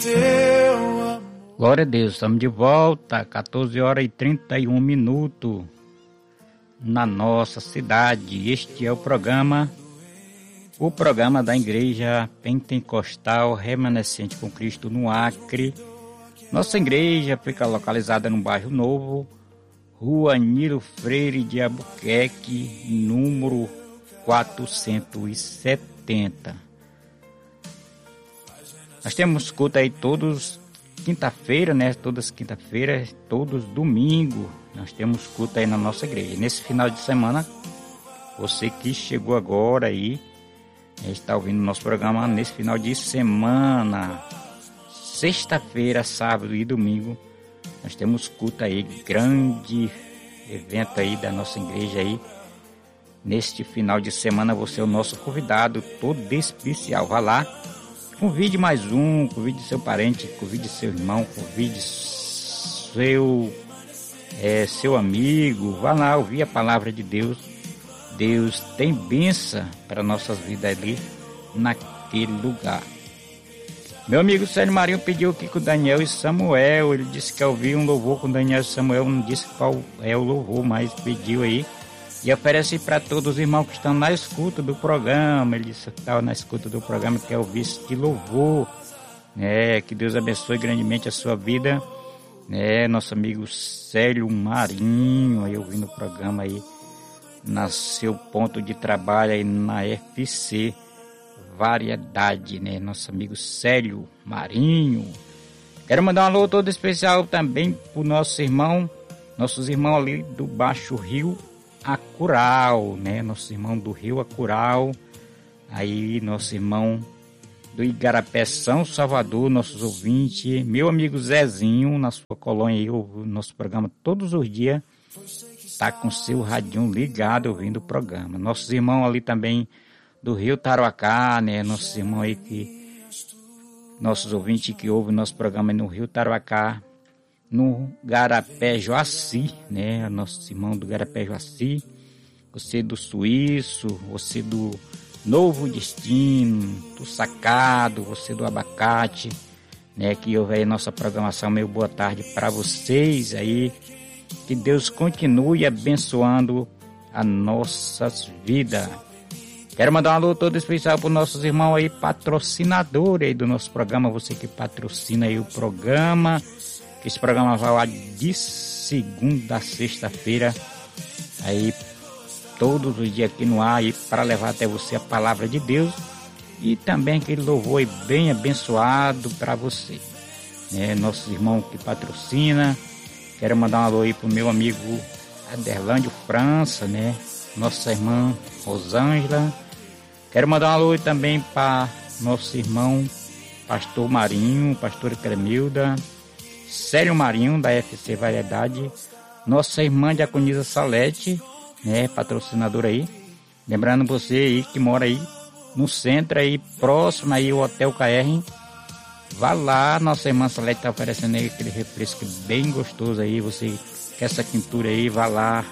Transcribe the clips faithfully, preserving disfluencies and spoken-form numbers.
Glória a Deus, estamos de volta, quatorze horas e trinta e um minutos na nossa cidade. Este é o programa, o programa da Igreja Pentecostal Remanescente com Cristo no Acre. Nossa igreja fica localizada no bairro Novo, Rua Nilo Freire de Albuquerque, número quatrocentos e setenta. Nós temos culto aí todos quinta-feira, né? Todas quinta-feiras, todos domingo. Nós temos culto aí na nossa igreja. Nesse final de semana, você que chegou agora aí, está ouvindo o nosso programa nesse final de semana, sexta-feira, sábado e domingo, nós temos culto aí, grande evento aí da nossa igreja aí. Neste final de semana, você é o nosso convidado, todo especial. Vá lá, convide mais um, convide seu parente, convide seu irmão, convide seu, é, seu amigo. Vá lá ouvir a palavra de Deus. Deus tem bênção para nossas vidas ali naquele lugar. Meu amigo Sérgio Marinho pediu aqui com Daniel e Samuel. Ele disse que ouviu um louvor com Daniel e Samuel. Não disse qual é o louvor, mas pediu aí. E oferece para todos os irmãos que estão na escuta do programa. Ele disse que estava na escuta do programa, que é ouvir este louvor. É, que Deus abençoe grandemente a sua vida. É, nosso amigo Célio Marinho, aí ouvindo o programa aí, na seu ponto de trabalho aí na F C Variedade, né? Nosso amigo Célio Marinho. Quero mandar um alô todo especial também para o nosso irmão, nossos irmãos ali do Baixo Rio Acural, né? Nosso irmão do Rio Acural, aí nosso irmão do Igarapé São Salvador, nossos ouvintes, meu amigo Zezinho, na sua colônia aí, ouve o nosso programa todos os dias, tá com seu radinho ligado ouvindo o programa. Nossos irmãos ali também do Rio Taruacá, né? Nossos irmãos aí que, nossos ouvintes que ouvem nosso programa no Rio Taruacá, no Garapé Joaci, né? Nosso irmão do Garapé Joaci, você do Suíço, você do Novo Destino, do Sacado, você do Abacate, né? Que ouve aí nossa programação. Meu boa tarde para vocês aí. Que Deus continue abençoando as nossas vidas. Quero mandar um alô todo especial para os nossos irmãos aí, patrocinadores aí do nosso programa. Você que patrocina aí o programa. Que esse programa vai lá de segunda a sexta-feira. Aí, todos os dias aqui no ar aí, para levar até você a palavra de Deus. E também aquele louvor aí bem abençoado para você. Né? Nossos irmãos que patrocinam. Quero mandar um alô aí pro meu amigo Aderlândio França, né? Nossa irmã Rosângela. Quero mandar um alô aí também para nosso irmão Pastor Marinho, Pastora Cremilda, Célio Marinho, da F C Variedade, nossa irmã Diaconisa Salete, né? Patrocinadora aí. Lembrando você aí que mora aí no centro aí, próximo aí ao Hotel K R. Vá lá, nossa irmã Salete está oferecendo aí aquele refresco bem gostoso aí. Você quer essa quintura aí, vá lá,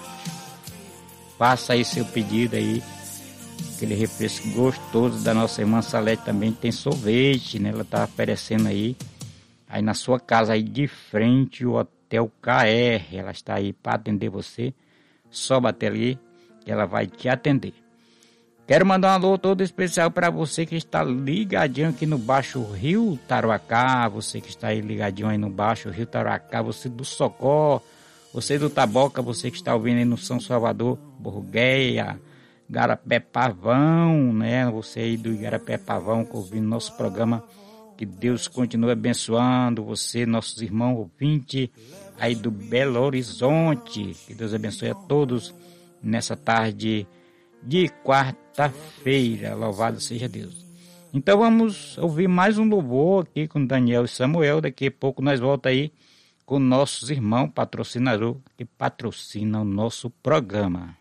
faça aí seu pedido aí. Aquele refresco gostoso da nossa irmã Salete também tem sorvete, né? Ela está oferecendo aí, aí na sua casa aí de frente o Hotel K R. Ela está aí para atender você. Só bater ali que ela vai te atender. Quero mandar um alô todo especial para você que está ligadinho aqui no Baixo Rio Taruacá, você que está aí ligadinho aí no Baixo Rio Taruacá, você do Socó, você do Taboca, você que está ouvindo aí no São Salvador, Borgueia, Garapé Pavão, né? Você aí do Garapé Pavão que ouvindo nosso programa, que Deus continue abençoando você, nossos irmãos ouvintes aí do Belo Horizonte, que Deus abençoe a todos nessa tarde de quarta-feira, louvado seja Deus. Então vamos ouvir mais um louvor aqui com Daniel e Samuel. Daqui a pouco nós voltamos aí com nossos irmãos patrocinadores que patrocinam o nosso programa.